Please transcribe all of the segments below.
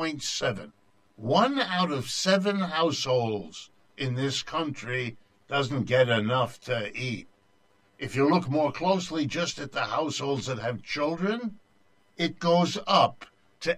18.7. 1 out of 7 households in this country doesn't get enough to eat. If you look more closely just at the households that have children, it goes up to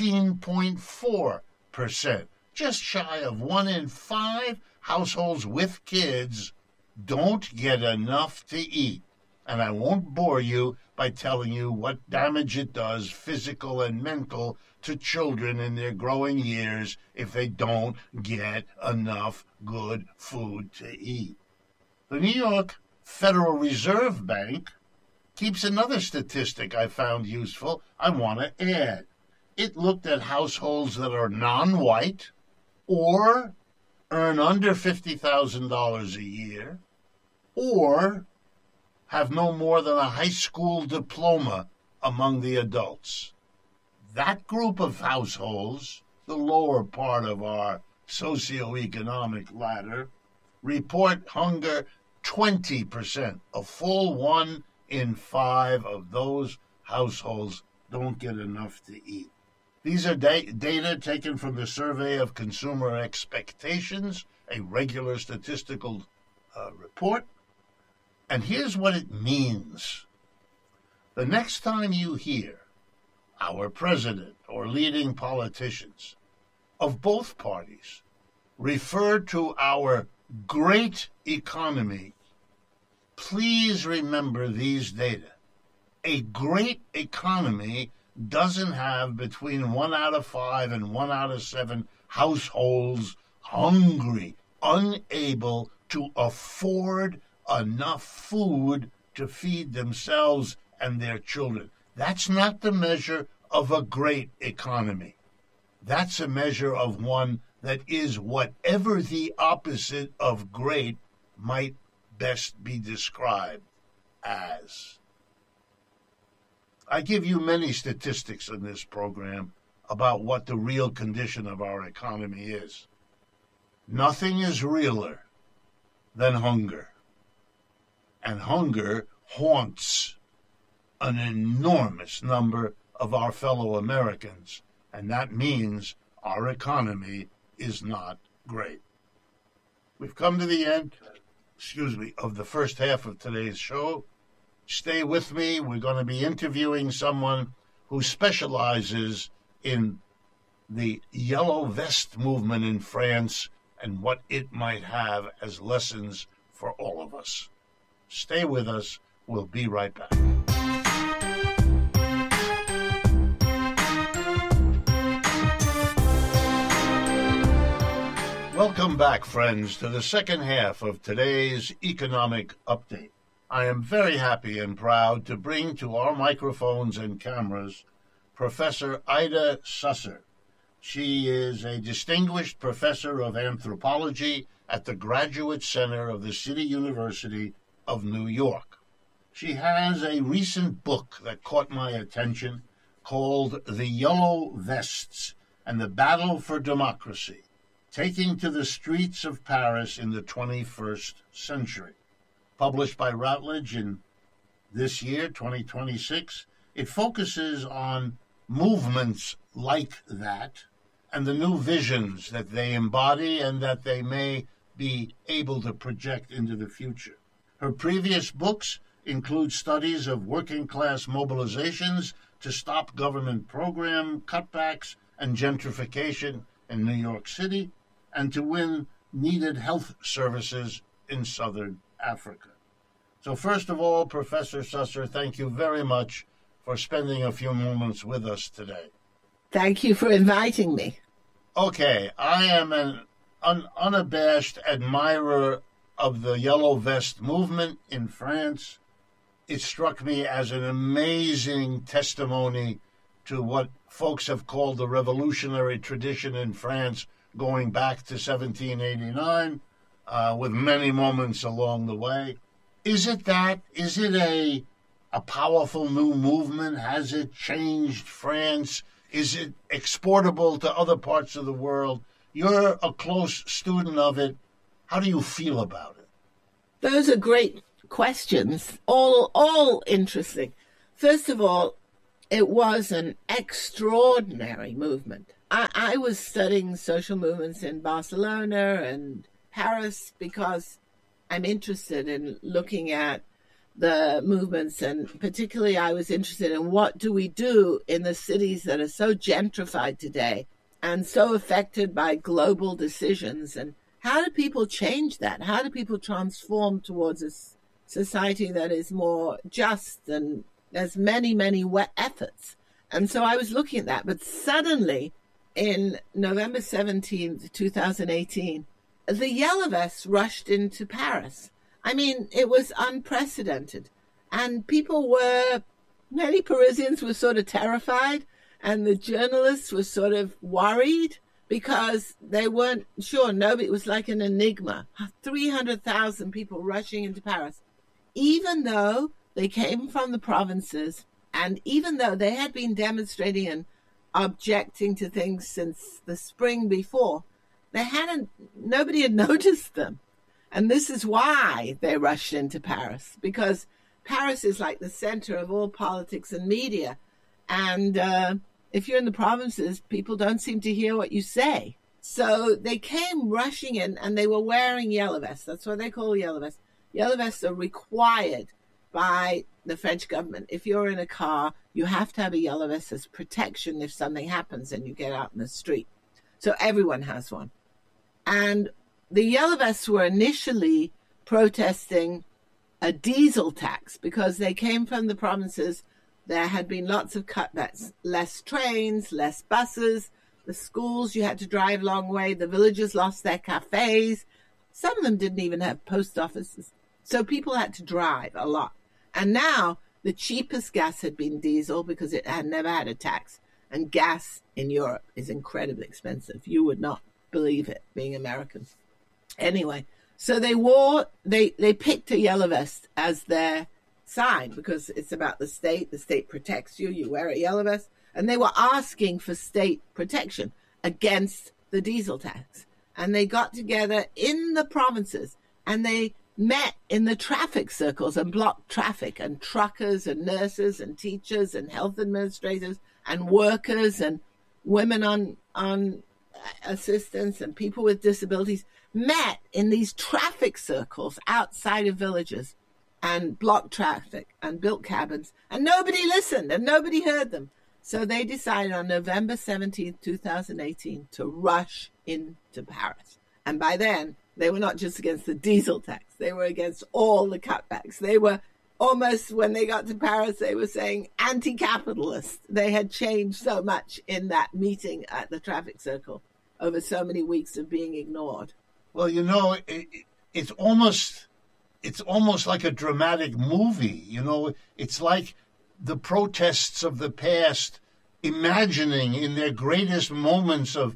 18.4%. Just shy of 1 in 5 households with kids don't get enough to eat. And I won't bore you by telling you what damage it does, physical and mental, to children in their growing years if they don't get enough good food to eat. The New York Federal Reserve Bank keeps another statistic I found useful I want to add. It looked at households that are non-white or earn under $50,000 a year or have no more than a high school diploma among the adults. That group of households, the lower part of our socioeconomic ladder, report hunger 20%. A full 1 in 5 of those households don't get enough to eat. These are data taken from the Survey of Consumer Expectations, a regular statistical report. And here's what it means. The next time you hear our president or leading politicians of both parties refer to our great economy, please remember these data. A great economy doesn't have between 1 out of 5 and 1 out of 7 households hungry, unable to afford enough food to feed themselves and their children. That's not the measure of a great economy. That's a measure of one that is whatever the opposite of great might best be described as. I give you many statistics in this program about what the real condition of our economy is. Nothing is realer than hunger. And hunger haunts an enormous number of our fellow Americans, and that means our economy is not great. We've come to the end, of the first half of today's show. Stay with me. We're going to be interviewing someone who specializes in the Yellow Vest movement in France and what it might have as lessons for all of us. Stay with us. We'll be right back. Welcome back, friends, to the second half of today's economic update. I am very happy and proud to bring to our microphones and cameras Professor Ida Susser. She is a distinguished professor of anthropology at the Graduate Center of the City University of New York. She has a recent book that caught my attention called The Yellow Vests and the Battle for Democracy, Taking to the Streets of Paris in the 21st Century. Published by Routledge in this year, 2026, it focuses on movements like that and the new visions that they embody and that they may be able to project into the future. Her previous books include studies of working-class mobilizations to stop government program cutbacks and gentrification in New York City and to win needed health services in Southern Africa. So first of all, Professor Susser, thank you very much for spending a few moments with us today. Thank you for inviting me. Okay, I am an unabashed admirer of the Yellow Vest movement in France. It struck me as an amazing testimony to what folks have called the revolutionary tradition in France going back to 1789, with many moments along the way. Is it that? Is it a powerful new movement? Has it changed France? Is it exportable to other parts of the world? You're a close student of it. How do you feel about it? Those are great questions, all interesting. First of all, it was an extraordinary movement. I was studying social movements in Barcelona and Paris because I'm interested in looking at the movements, and particularly I was interested in what do we do in the cities that are so gentrified today and so affected by global decisions, and how do people change that? How do people transform towards a society that is more just? And there's many, many efforts. And so I was looking at that, but suddenly in November 17th, 2018, the Yellow Vests rushed into Paris. I mean, it was unprecedented. And many Parisians were sort of terrified, and the journalists were sort of worried because they weren't sure. It was like an enigma. 300,000 people rushing into Paris, even though they came from the provinces, and even though they had been demonstrating and objecting to things since the spring before, nobody had noticed them. And this is why they rushed into Paris, because Paris is like the center of all politics and media. And if you're in the provinces, people don't seem to hear what you say. So they came rushing in, and they were wearing yellow vests. That's what they call yellow vests. Yellow vests are required by the French government. If you're in a car, you have to have a yellow vest as protection if something happens and you get out in the street. So everyone has one. And the Yellow Vests were initially protesting a diesel tax because they came from the provinces. There had been lots of cutbacks, less trains, less buses. The schools, you had to drive a long way. The villagers lost their cafes. Some of them didn't even have post offices. So people had to drive a lot. And now the cheapest gas had been diesel because it had never had a tax. And gas in Europe is incredibly expensive. You would not believe it, being American. Anyway, so they picked a yellow vest as their sign because it's about the state. The state protects you. You wear a yellow vest. And they were asking for state protection against the diesel tax. And they got together in the provinces and they met in the traffic circles and blocked traffic, and truckers and nurses and teachers and health administrators and workers and women on assistance and people with disabilities met in these traffic circles outside of villages and blocked traffic and built cabins, and nobody listened and nobody heard them. So they decided on November 17th, 2018 to rush into Paris. And by then, they were not just against the diesel tax. They were against all the cutbacks. They were almost, when they got to Paris, they were saying anti-capitalist. They had changed so much in that meeting at the traffic circle over so many weeks of being ignored. Well, you know, it's almost like a dramatic movie. You know, it's like the protests of the past imagining in their greatest moments of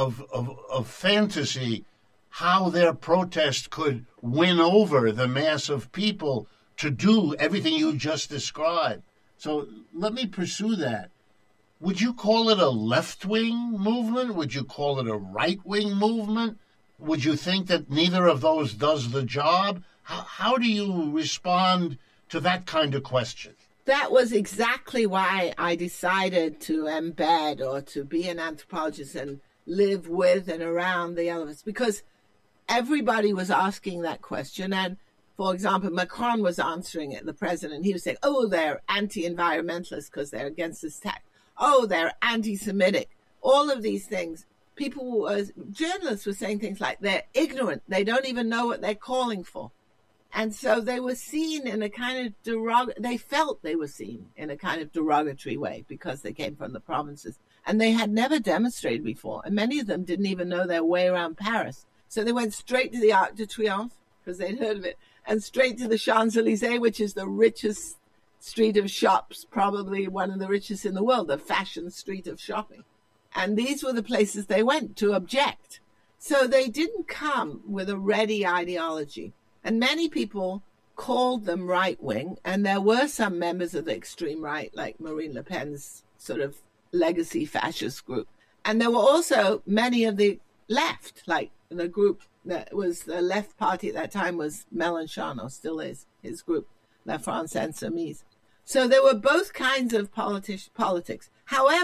fantasy how their protest could win over the mass of people to do everything you just described. So let me pursue that. Would you call it a left-wing movement? Would you call it a right-wing movement? Would you think that neither of those does the job? How do you respond to that kind of question? That was exactly why I decided to embed or to be an anthropologist and live with and around the Yellow Vests, because everybody was asking that question. And, for example, Macron was answering it, the president. He was saying, oh, they're anti-environmentalists because they're against this tax. Oh, they're anti-Semitic. All of these things. Journalists were saying things like they're ignorant. They don't even know what they're calling for. And so they were seen in a kind of they felt they were seen in a kind of derogatory way because they came from the provinces. And they had never demonstrated before. And many of them didn't even know their way around Paris. So they went straight to the Arc de Triomphe, because they'd heard of it, and straight to the Champs-Élysées, which is the richest street of shops, probably one of the richest in the world, the fashion street of shopping. And these were the places they went to object. So they didn't come with a ready ideology. And many people called them right-wing, and there were some members of the extreme right, like Marine Le Pen's sort of legacy fascist group. And there were also many of the left, like the group that was the left party at that time was Mélenchon, or still is, his group, La France Insoumise. So there were both kinds of politics. However,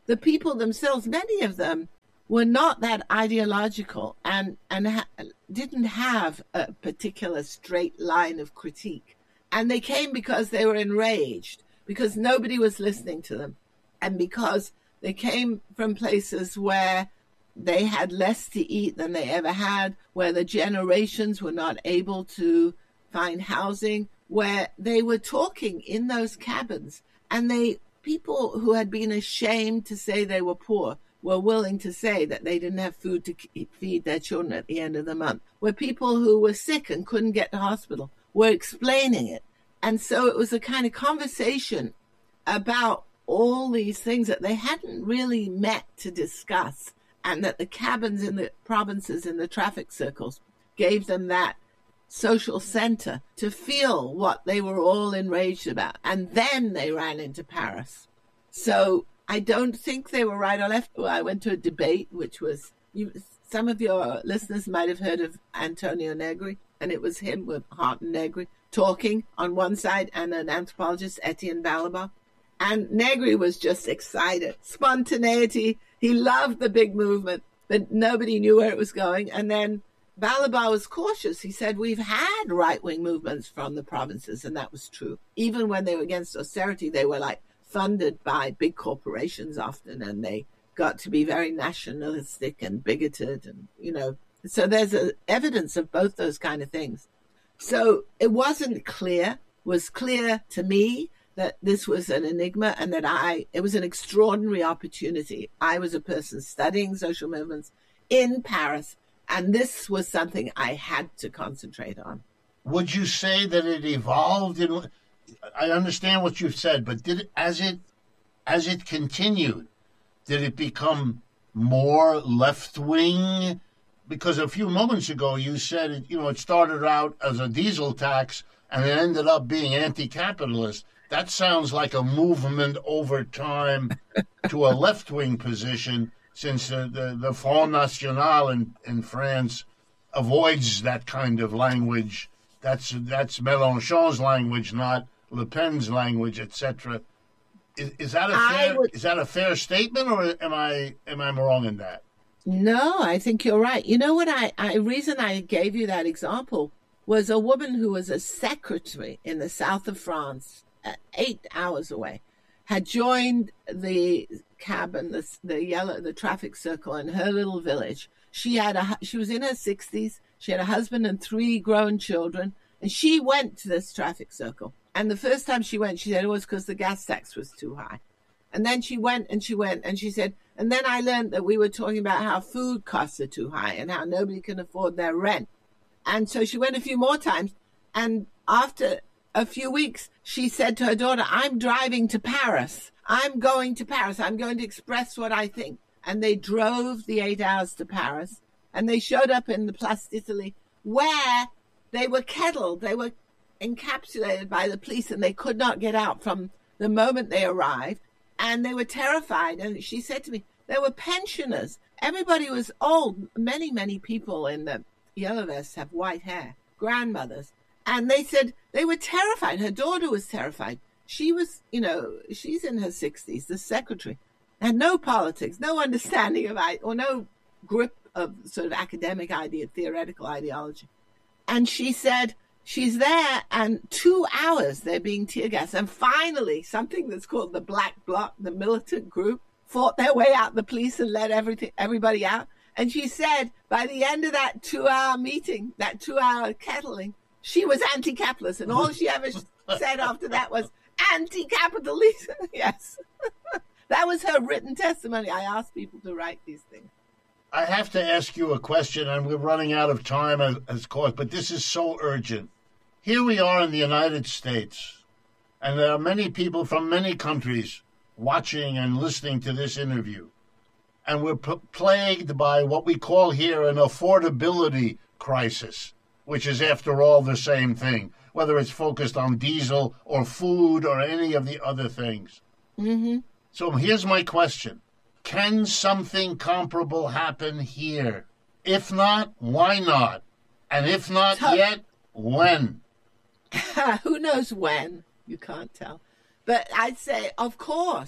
the people themselves, many of them were not that ideological and didn't have a particular straight line of critique. And they came because they were enraged, because nobody was listening to them, and because they came from places where they had less to eat than they ever had, where the generations were not able to find housing, where they were talking in those cabins. And people who had been ashamed to say they were poor were willing to say that they didn't have food to feed their children at the end of the month, where people who were sick and couldn't get to hospital were explaining it. And so it was a kind of conversation about all these things that they hadn't really met to discuss, and that the cabins in the provinces in the traffic circles gave them that social center to feel what they were all enraged about. And then they ran into Paris. So I don't think they were right or left. I went to a debate, which was, some of your listeners might have heard of Antonio Negri, and it was him with Hart and Negri talking on one side, and an anthropologist, Etienne Balibar. And Negri was just excited. Spontaneity. He loved the big movement, but nobody knew where it was going. And then Balibar was cautious. He said, we've had right-wing movements from the provinces, and that was true. Even when they were against austerity, they were like funded by big corporations often, and they got to be very nationalistic and bigoted, and, so there's evidence of both those kind of things. So it wasn't clear, was clear to me that this was an enigma, and that it was an extraordinary opportunity. I was a person studying social movements in Paris, and this was something I had to concentrate on. Would you say that it evolved? I understand what you've said, but as it continued, did it become more left-wing? Because a few moments ago you said it started out as a diesel tax and it ended up being anti-capitalist. That sounds like a movement over time to a left-wing position, since the Front National in France avoids that kind of language. That's Mélenchon's language, not Le Pen's language, etc. Is that a fair statement, or am I wrong in that? No, I think you're right. You know what? Reason I gave you that example was a woman who was a secretary in the south of France, 8 hours away, had joined the cabin, the traffic circle in her little village. She was in her 60s. She had a husband and 3 grown children, and she went to this traffic circle. And the first time she went, she said it was because the gas tax was too high. And then she went, and she said, and then I learned that we were talking about how food costs are too high and how nobody can afford their rent. And so she went a few more times. And after a few weeks, she said to her daughter, I'm driving to Paris. I'm going to Paris. I'm going to express what I think. And they drove the 8 hours to Paris. And they showed up in the Place d'Italie, where they were kettled. They were encapsulated by the police, and they could not get out from the moment they arrived. And they were terrified. And she said to me, there were pensioners. Everybody was old. Many, many people in the yellow vests have white hair, grandmothers. And they said they were terrified. Her daughter was terrified. She was, she's in her 60s, the secretary. Had no politics, no understanding of or no grip of sort of academic theoretical ideology. And she said, she's there, and 2 hours they're being tear gassed. And finally, something that's called the Black Bloc, the militant group, fought their way out the police and let everybody out. And she said by the end of that 2-hour meeting, that 2-hour kettling, she was anti-capitalist. And all she ever said after that was anti-capitalism. Yes. That was her written testimony. I asked people to write these things. I have to ask you a question, and we're running out of time, of course, but this is so urgent. Here we are in the United States, and there are many people from many countries watching and listening to this interview. And we're plagued by what we call here an affordability crisis, which is, after all, the same thing, whether it's focused on diesel or food or any of the other things. Mm-hmm. So here's my question. Can something comparable happen here? If not, why not? And if not yet, when? Who knows when? You can't tell. But I'd say, of course,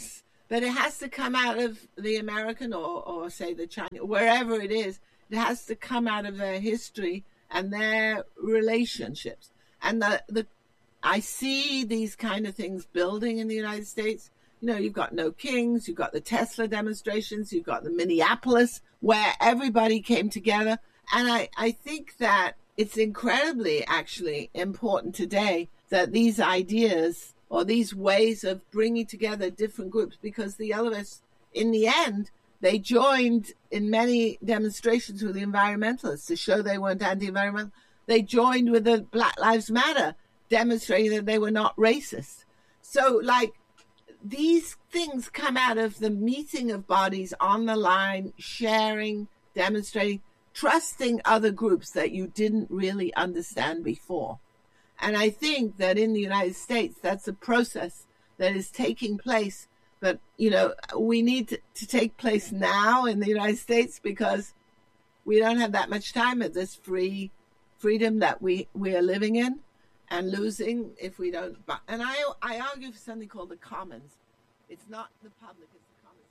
But it has to come out of the American or say the Chinese, wherever it is. It has to come out of their history and their relationships. And I see these kind of things building in the United States. You know, you've got No Kings, you've got the Tesla demonstrations, you've got the Minneapolis, where everybody came together. And I think that it's incredibly actually important today that these ideas or these ways of bringing together different groups, because the LDS, in the end, they joined in many demonstrations with the environmentalists to show they weren't anti-environmental. They joined with the Black Lives Matter, demonstrating that they were not racist. So, like, these things come out of the meeting of bodies on the line, sharing, demonstrating, trusting other groups that you didn't really understand before. And I think that in the United States, that's a process that is taking place. But, you know, we need to take place now in the United States because we don't have that much time at this freedom that we are living in and losing if we don't. And I argue for something called the commons. It's not the public, it's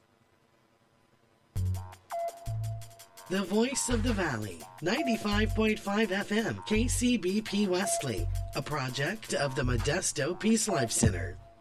the commons. The Voice of the Valley, 95.5 FM, KCBP Wesley, a project of the Modesto Peace Life Center.